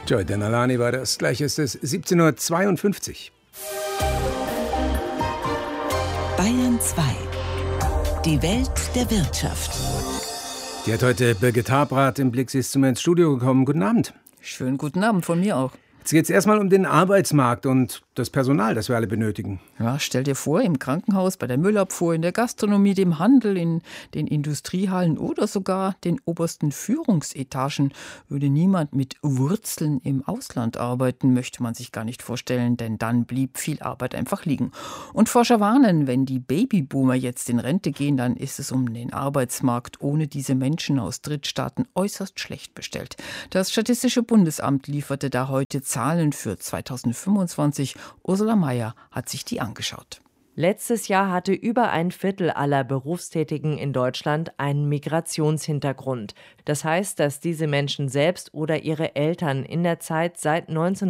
Joy Denalani war das. Gleich ist es 17:52 Uhr. Bayern 2. Die Welt der Wirtschaft. Die hat heute Birgit Habrath im Blick. Sie ist zu mir ins Studio gekommen. Guten Abend. Schönen guten Abend von mir auch. Jetzt geht es erstmal um den Arbeitsmarkt und das Personal, das wir alle benötigen. Ja, stell dir vor, im Krankenhaus, bei der Müllabfuhr, in der Gastronomie, dem Handel, in den Industriehallen oder sogar den obersten Führungsetagen würde niemand mit Wurzeln im Ausland arbeiten, möchte man sich gar nicht vorstellen, denn dann blieb viel Arbeit einfach liegen. Und Forscher warnen, wenn die Babyboomer jetzt in Rente gehen, dann ist es um den Arbeitsmarkt ohne diese Menschen aus Drittstaaten äußerst schlecht bestellt. Das Statistische Bundesamt lieferte da heute Zahlen für 2025. Ursula Mayer hat sich die angeschaut. Letztes Jahr hatte über ein Viertel aller Berufstätigen in Deutschland einen Migrationshintergrund. Das heißt, dass diese Menschen selbst oder ihre Eltern in der Zeit seit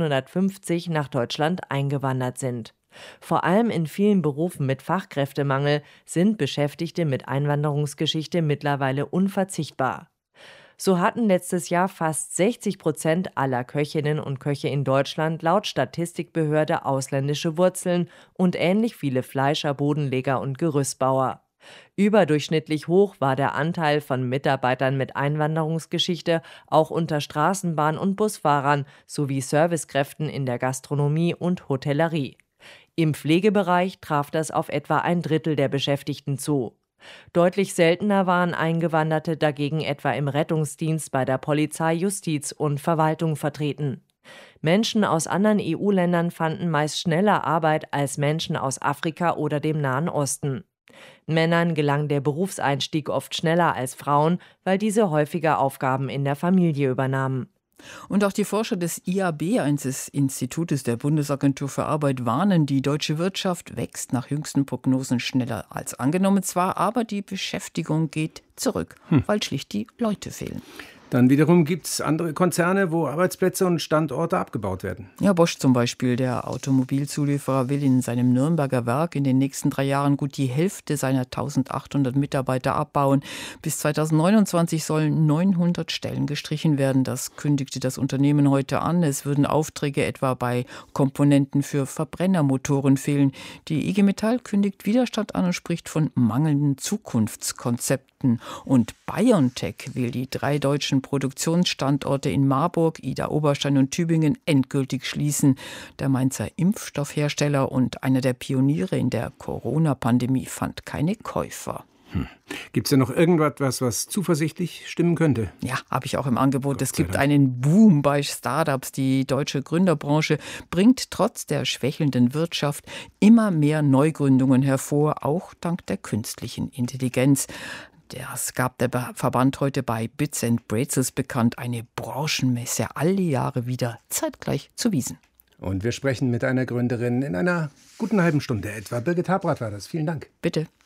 1950 nach Deutschland eingewandert sind. Vor allem in vielen Berufen mit Fachkräftemangel sind Beschäftigte mit Einwanderungsgeschichte mittlerweile unverzichtbar. So hatten letztes Jahr fast 60% aller Köchinnen und Köche in Deutschland laut Statistikbehörde ausländische Wurzeln und ähnlich viele Fleischer, Bodenleger und Gerüstbauer. Überdurchschnittlich hoch war der Anteil von Mitarbeitern mit Einwanderungsgeschichte auch unter Straßenbahn- und Busfahrern sowie Servicekräften in der Gastronomie und Hotellerie. Im Pflegebereich traf das auf etwa ein Drittel der Beschäftigten zu. Deutlich seltener waren Eingewanderte dagegen etwa im Rettungsdienst, bei der Polizei, Justiz und Verwaltung vertreten. Menschen aus anderen EU-Ländern fanden meist schneller Arbeit als Menschen aus Afrika oder dem Nahen Osten. Männern gelang der Berufseinstieg oft schneller als Frauen, weil diese häufiger Aufgaben in der Familie übernahmen. Und auch die Forscher des IAB, eines Institutes der Bundesagentur für Arbeit, warnen, die deutsche Wirtschaft wächst nach jüngsten Prognosen schneller als angenommen zwar, aber die Beschäftigung geht zurück, weil schlicht die Leute fehlen. Dann wiederum gibt es andere Konzerne, wo Arbeitsplätze und Standorte abgebaut werden. Ja, Bosch zum Beispiel, der Automobilzulieferer, will in seinem Nürnberger Werk in den nächsten 3 Jahren gut die Hälfte seiner 1800 Mitarbeiter abbauen. Bis 2029 sollen 900 Stellen gestrichen werden. Das kündigte das Unternehmen heute an. Es würden Aufträge etwa bei Komponenten für Verbrennermotoren fehlen. Die IG Metall kündigt Widerstand an und spricht von mangelnden Zukunftskonzepten. Und BioNTech will die 3 deutschen Produktionsstandorte in Marburg, Idar-Oberstein und Tübingen endgültig schließen. Der Mainzer Impfstoffhersteller und einer der Pioniere in der Corona-Pandemie fand keine Käufer. Gibt es ja noch irgendwas, was zuversichtlich stimmen könnte? Ja, habe ich auch im Angebot. Es gibt einen Boom bei Startups. Die deutsche Gründerbranche bringt trotz der schwächelnden Wirtschaft immer mehr Neugründungen hervor, auch dank der künstlichen Intelligenz. Das gab der Verband heute bei Bits & Brezels bekannt, eine Branchenmesse, alle Jahre wieder zeitgleich zu Wiesn. Und wir sprechen mit einer Gründerin in einer guten halben Stunde etwa. Birgit Habrath war das. Vielen Dank. Bitte.